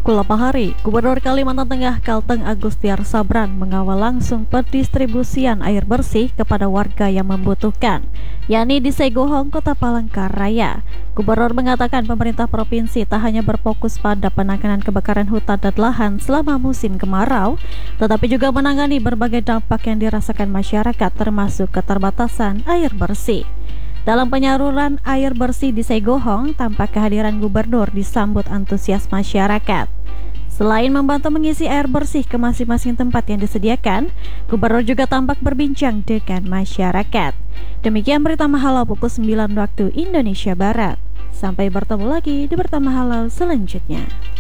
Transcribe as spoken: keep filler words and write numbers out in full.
Kulapahari, Gubernur Kalimantan Tengah Kalteng Agustiar Sabran mengawal langsung pendistribusian air bersih kepada warga yang membutuhkan, yakni di Segohong, Kota Palangkaraya. Gubernur mengatakan pemerintah provinsi tak hanya berfokus pada penanganan kebakaran hutan dan lahan selama musim kemarau, tetapi juga menangani berbagai dampak yang dirasakan masyarakat termasuk keterbatasan air bersih. Dalam penyaluran air bersih di Segohong, tampak kehadiran gubernur disambut antusias masyarakat. Selain membantu mengisi air bersih ke masing-masing tempat yang disediakan, gubernur juga tampak berbincang dengan masyarakat. Demikian berita Mahalau pukul sembilan waktu Indonesia Barat. Sampai bertemu lagi di berita Mahalau selanjutnya.